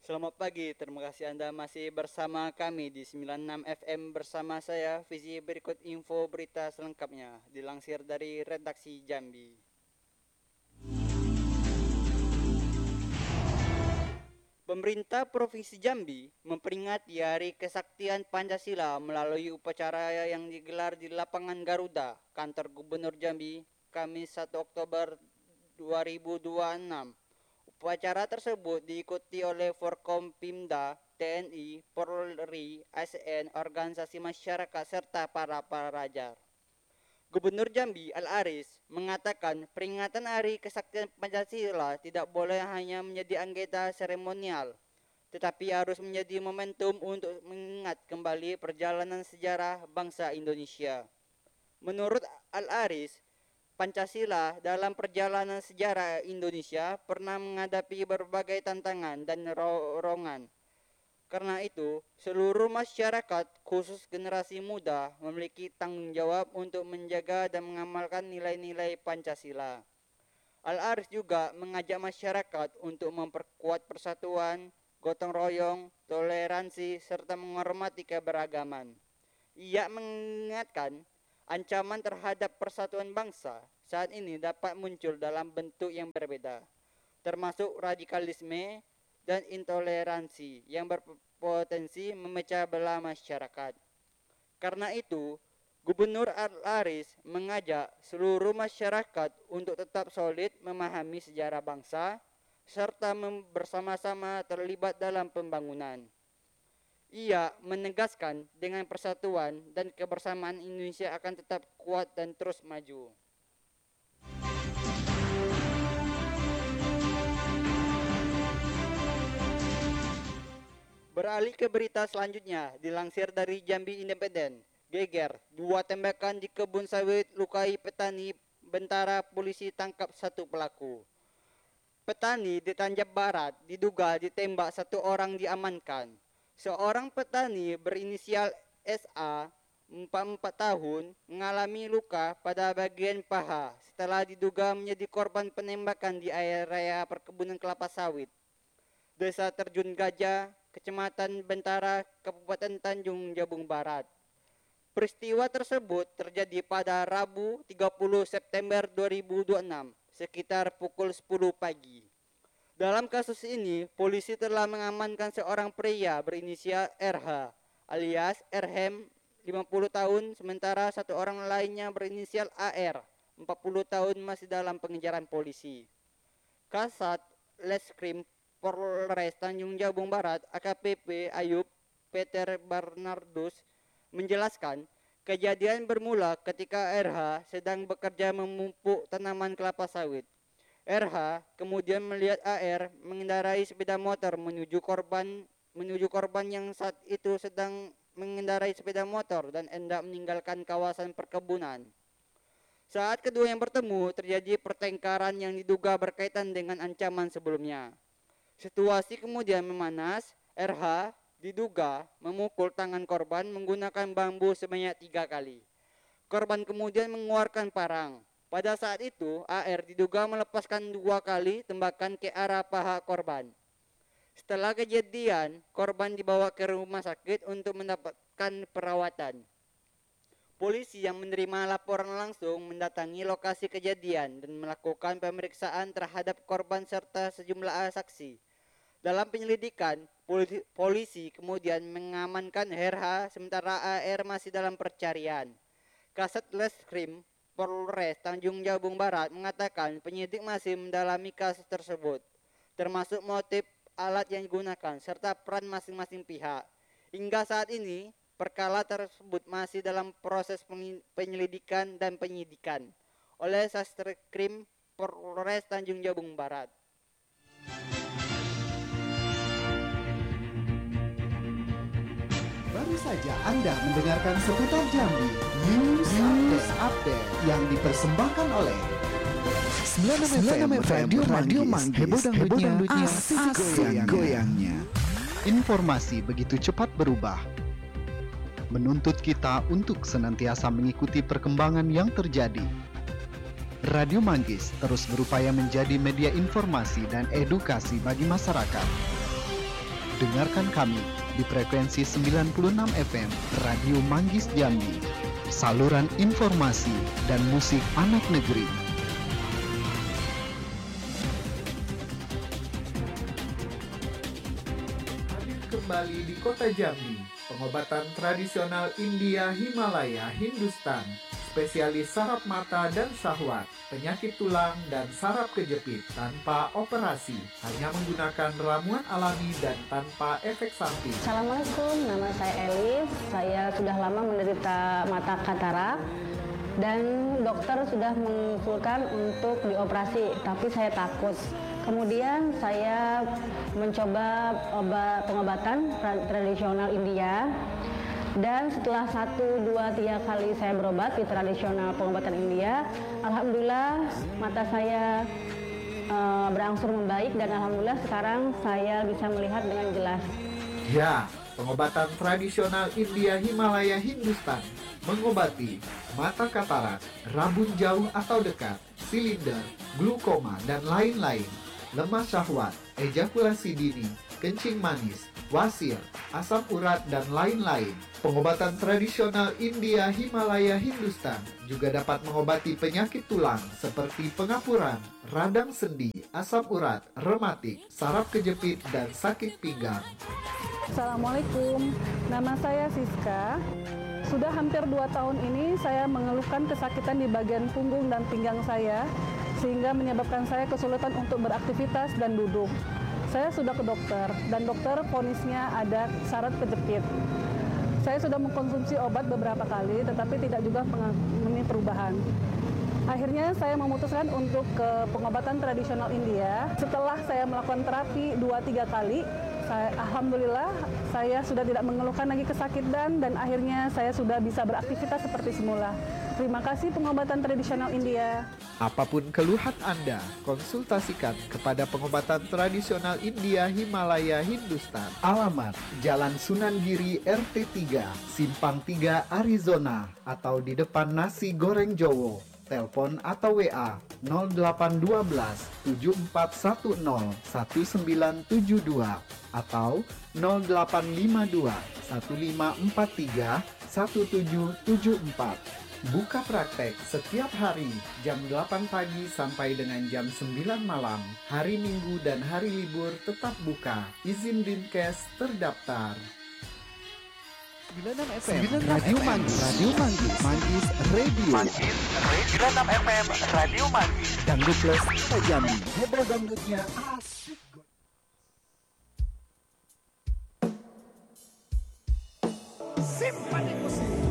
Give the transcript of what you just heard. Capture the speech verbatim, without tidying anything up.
Selamat pagi, terima kasih Anda masih bersama kami di sembilan puluh enam F M bersama saya, Fizi. Berikut info berita selengkapnya, dilansir dari redaksi Jambi. Pemerintah Provinsi Jambi memperingati Hari Kesaktian Pancasila melalui upacara yang digelar di lapangan Garuda, kantor Gubernur Jambi, Kamis satu Oktober dua ribu dua puluh enam. Upacara tersebut diikuti oleh Forkompimda, T N I, Polri, A S N, organisasi masyarakat, serta para pelajar. Gubernur Jambi Al-Aris mengatakan peringatan Hari Kesaktian Pancasila tidak boleh hanya menjadi agenda seremonial, tetapi harus menjadi momentum untuk mengingat kembali perjalanan sejarah bangsa Indonesia. Menurut Al-Aris, Pancasila dalam perjalanan sejarah Indonesia pernah menghadapi berbagai tantangan dan dorongan. Karena itu, seluruh masyarakat, khusus generasi muda, memiliki tanggung jawab untuk menjaga dan mengamalkan nilai-nilai Pancasila. Al-Aris juga mengajak masyarakat untuk memperkuat persatuan, gotong royong, toleransi, serta menghormati keberagaman. Ia mengingatkan ancaman terhadap persatuan bangsa saat ini dapat muncul dalam bentuk yang berbeda, termasuk radikalisme dan intoleransi yang berpotensi memecah belah masyarakat. Karena itu, Gubernur Al-Aris mengajak seluruh masyarakat untuk tetap solid memahami sejarah bangsa serta bersama-sama terlibat dalam pembangunan. Ia menegaskan dengan persatuan dan kebersamaan Indonesia akan tetap kuat dan terus maju. Beralih ke berita selanjutnya, dilansir dari Jambi Independen. Geger, dua tembakan di kebun sawit lukai petani, bentara polisi tangkap satu pelaku. Petani di Tanjab Barat diduga ditembak, satu orang diamankan. Seorang petani berinisial S A, empat puluh empat tahun, mengalami luka pada bagian paha setelah diduga menjadi korban penembakan di area perkebunan kelapa sawit, Desa Terjun Gajah, Kecamatan Bentara, Kabupaten Tanjung Jabung Barat. Peristiwa tersebut terjadi pada Rabu tiga puluh September dua ribu dua puluh enam, sekitar pukul sepuluh pagi. Dalam kasus ini, polisi telah mengamankan seorang pria berinisial R H alias Erhem, lima puluh tahun, sementara satu orang lainnya berinisial A R, empat puluh tahun, masih dalam pengejaran polisi. Kasat Leskrim Polres Tanjung Jabung Barat, A K P P Ayub Peter Barnardus, menjelaskan kejadian bermula ketika R H sedang bekerja memupuk tanaman kelapa sawit. R H kemudian melihat A R mengendarai sepeda motor menuju korban menuju korban yang saat itu sedang mengendarai sepeda motor dan hendak meninggalkan kawasan perkebunan. Saat kedua yang bertemu, terjadi pertengkaran yang diduga berkaitan dengan ancaman sebelumnya. Situasi kemudian memanas. R H diduga memukul tangan korban menggunakan bambu sebanyak tiga kali. Korban kemudian mengeluarkan parang. Pada saat itu, A R diduga melepaskan dua kali tembakan ke arah paha korban. Setelah kejadian, korban dibawa ke rumah sakit untuk mendapatkan perawatan. Polisi yang menerima laporan langsung mendatangi lokasi kejadian dan melakukan pemeriksaan terhadap korban serta sejumlah saksi. Dalam penyelidikan, polisi, polisi kemudian mengamankan R H, sementara A R masih dalam pencarian. Kasat Leskrim Polres Tanjung Jabung Barat mengatakan penyidik masih mendalami kasus tersebut, termasuk motif, alat yang digunakan, serta peran masing-masing pihak. Hingga saat ini, perkara tersebut masih dalam proses penyelidikan dan penyidikan oleh Satreskrim Polres Tanjung Jabung Barat. Baru saja Anda mendengarkan seputar Jambi News, News Update yang dipersembahkan oleh sembilan puluh enam F M Radio, Radio Manggis, heboh dangdutnya, asik goyang-goyangnya. Informasi begitu cepat berubah, menuntut kita untuk senantiasa mengikuti perkembangan yang terjadi. Radio Manggis terus berupaya menjadi media informasi dan edukasi bagi masyarakat. Dengarkan kami di frekuensi sembilan puluh enam F M Radio Manggis Jambi, saluran informasi dan musik anak negeri. Hadir kembali di Kota Jambi, pengobatan tradisional India, Himalaya, Hindustan, spesialis saraf mata dan syahwat, penyakit tulang dan saraf kejepit tanpa operasi, hanya menggunakan ramuan alami dan tanpa efek samping. Assalamualaikum, nama saya Elis. Saya sudah lama menderita mata katarak dan dokter sudah mengusulkan untuk dioperasi, tapi saya takut. Kemudian saya mencoba obat pengobatan tradisional India. Dan setelah satu, dua, tiga kali saya berobat di tradisional pengobatan India, alhamdulillah mata saya uh, berangsur membaik dan alhamdulillah sekarang saya bisa melihat dengan jelas. Ya, pengobatan tradisional India, Himalaya, Hindustan mengobati mata katarak, rabun jauh atau dekat, silinder, glukoma, dan lain-lain, lemah syahwat, ejakulasi dini, kencing manis, wasir, asam urat, dan lain-lain. Pengobatan tradisional India, Himalaya, Hindustan juga dapat mengobati penyakit tulang seperti pengapuran, radang sendi, asam urat, rematik, saraf kejepit, dan sakit pinggang. Assalamualaikum, nama saya Siska. Sudah hampir dua tahun ini saya mengeluhkan kesakitan di bagian punggung dan pinggang saya, sehingga menyebabkan saya kesulitan untuk beraktivitas dan duduk. Saya sudah ke dokter, dan dokter vonisnya ada saraf kejepit. Saya sudah mengkonsumsi obat beberapa kali, tetapi tidak juga mengalami perubahan. Akhirnya saya memutuskan untuk ke pengobatan tradisional India. Setelah saya melakukan terapi dua tiga kali, saya, alhamdulillah saya sudah tidak mengeluhkan lagi kesakitan dan akhirnya saya sudah bisa beraktivitas seperti semula. Terima kasih pengobatan tradisional India. Apapun keluhan Anda, konsultasikan kepada pengobatan tradisional India, Himalaya, Hindustan. Alamat Jalan Sunan Giri R T tiga, Simpang tiga, Arizona, atau di depan Nasi Goreng Jowo. Telepon atau W A nol delapan satu dua tujuh empat satu nol satu sembilan tujuh dua atau nol delapan lima dua satu lima empat tiga satu tujuh tujuh empat. Buka praktek setiap hari jam delapan pagi sampai dengan jam sembilan malam. Hari Minggu dan hari libur tetap buka. Izin Dinkes terdaftar. sembilan puluh enam F M Radio Manggis, Radio Manggis, Manggis Radio. Manggis sembilan puluh enam F M Radio Manggis. Dangdut Plus Kota Jambi. Heboh dangdutnya asik. Simpatik musik.